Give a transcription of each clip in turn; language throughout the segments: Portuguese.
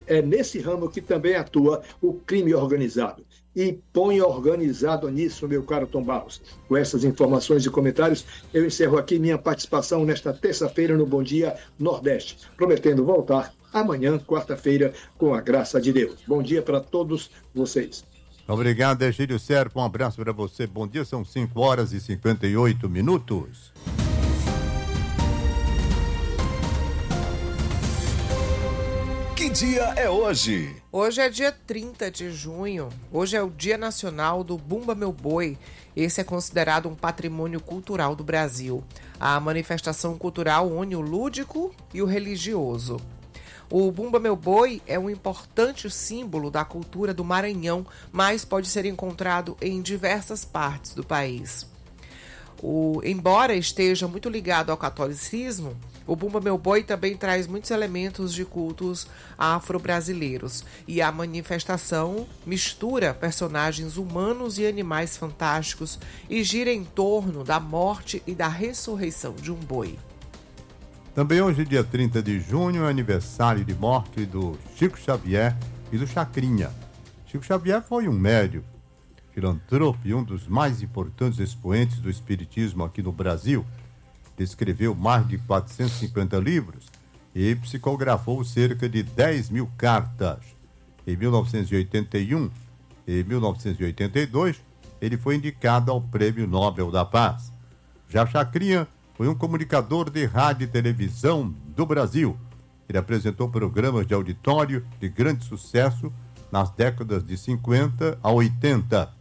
é nesse ramo que também atua o crime organizado. E põe organizado nisso, meu caro Tom Barros. Com essas informações e comentários, eu encerro aqui minha participação nesta terça-feira no Bom Dia Nordeste, prometendo voltar amanhã, quarta-feira, com a graça de Deus. Bom dia para todos vocês. Obrigado, Egílio Serpa. Um abraço para você. Bom dia, são 5h58. Que dia é hoje? Hoje é dia 30 de junho. Hoje é o Dia Nacional do Bumba Meu Boi. Esse é considerado um patrimônio cultural do Brasil. A manifestação cultural une o lúdico e o religioso. O Bumba Meu Boi é um importante símbolo da cultura do Maranhão, mas pode ser encontrado em diversas partes do país. Embora esteja muito ligado ao catolicismo, o Bumba Meu Boi também traz muitos elementos de cultos afro-brasileiros. E a manifestação mistura personagens humanos e animais fantásticos e gira em torno da morte e da ressurreição de um boi. Também hoje, dia 30 de junho, é aniversário de morte do Chico Xavier e do Chacrinha. Chico Xavier foi um médium, filantropo e um dos mais importantes expoentes do espiritismo aqui no Brasil. Escreveu mais de 450 livros e psicografou cerca de 10 mil cartas. Em 1981 e 1982, ele foi indicado ao Prêmio Nobel da Paz. Já Chacrinha foi um comunicador de rádio e televisão do Brasil. Ele apresentou programas de auditório de grande sucesso nas décadas de 50 a 80.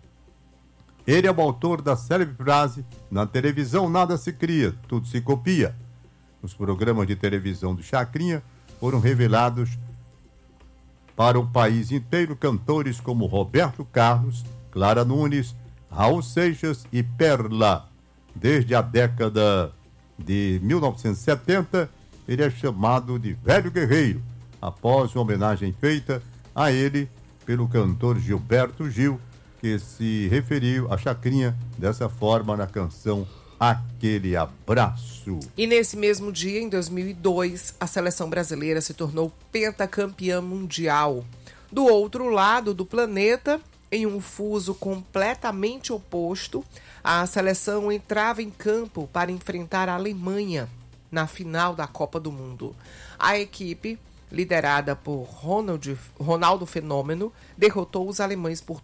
Ele é o autor da célebre frase: na televisão nada se cria, tudo se copia. Os programas de televisão do Chacrinha foram revelados para o país inteiro cantores como Roberto Carlos, Clara Nunes, Raul Seixas e Perla. Desde a década de 1970, ele é chamado de Velho Guerreiro, após uma homenagem feita a ele pelo cantor Gilberto Gil, que se referiu a Chacrinha dessa forma na canção Aquele Abraço. E nesse mesmo dia, em 2002, a seleção brasileira se tornou pentacampeã mundial. Do outro lado do planeta, em um fuso completamente oposto, a seleção entrava em campo para enfrentar a Alemanha na final da Copa do Mundo. A equipe, liderada por Ronaldo Fenômeno, derrotou os alemães por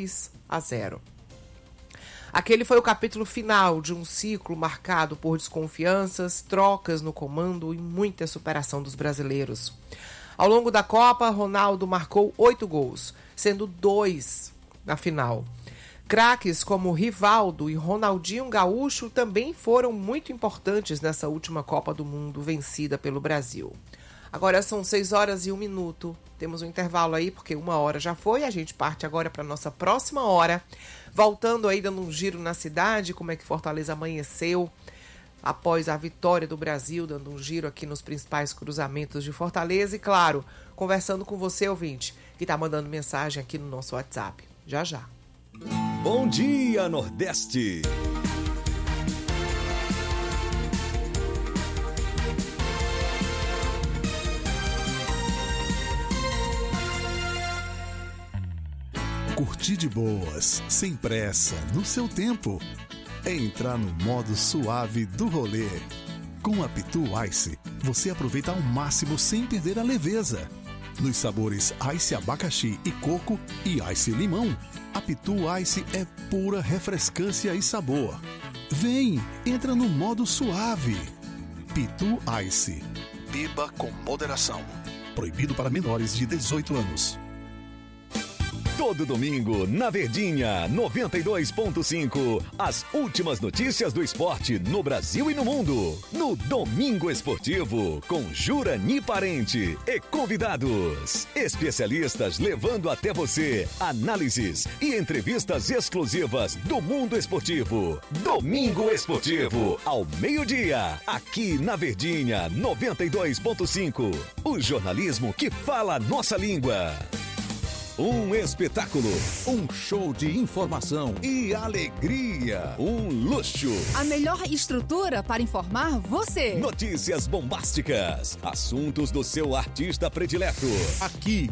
2-0. Aquele foi o capítulo final de um ciclo marcado por desconfianças, trocas no comando e muita superação dos brasileiros. Ao longo da Copa, Ronaldo marcou 8 gols, sendo 2 na final. Craques como Rivaldo e Ronaldinho Gaúcho também foram muito importantes nessa última Copa do Mundo vencida pelo Brasil. Agora são 6h01. Temos um intervalo aí, porque 1h já foi. A gente parte agora para a nossa próxima hora. Voltando aí, dando um giro na cidade, como é que Fortaleza amanheceu após a vitória do Brasil, dando um giro aqui nos principais cruzamentos de Fortaleza. E, claro, conversando com você, ouvinte, que está mandando mensagem aqui no nosso WhatsApp. Já, já. Bom dia, Nordeste! Curtir de boas, sem pressa, no seu tempo. É entrar no modo suave do rolê. Com a Pitu Ice, você aproveita ao máximo sem perder a leveza. Nos sabores Ice Abacaxi e Coco e Ice Limão, a Pitu Ice é pura refrescância e sabor. Vem, entra no modo suave. Pitu Ice. Beba com moderação. Proibido para menores de 18 anos. Todo domingo, na Verdinha 92.5, as últimas notícias do esporte no Brasil e no mundo. No Domingo Esportivo, com Jurani Parente e convidados. Especialistas levando até você análises e entrevistas exclusivas do mundo esportivo. Domingo Esportivo, ao meio-dia, aqui na Verdinha 92.5. O jornalismo que fala a nossa língua. Um espetáculo, um show de informação e alegria, um luxo. A melhor estrutura para informar você. Notícias bombásticas, assuntos do seu artista predileto. Aqui